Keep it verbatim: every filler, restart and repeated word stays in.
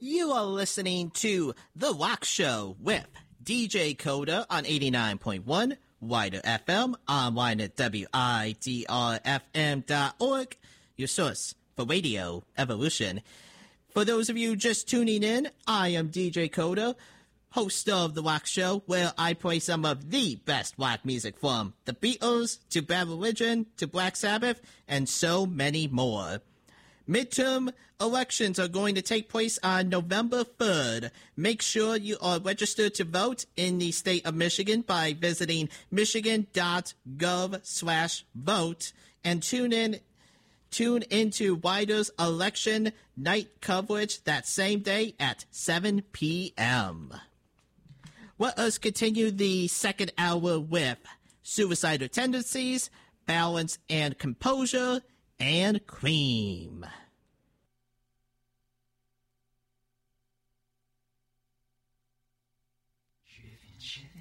You are listening to The Wax Show with D J Coda on eighty-nine point one, Wider F M, online at W I D R F M dot org, your source for radio evolution. For those of you just tuning in, I am D J Coda, host of The Wax Show, where I play some of the best whack music from the Beatles to Bad Religion to Black Sabbath and so many more. Midterm elections are going to take place on November third. Make sure you are registered to vote in the state of Michigan by visiting michigan.gov slash vote and tune in Tune into Wider's election night coverage that same day at seven p.m. Let us continue the second hour with Suicidal Tendencies, Balance and Composure, and Cream. Je viens de chercher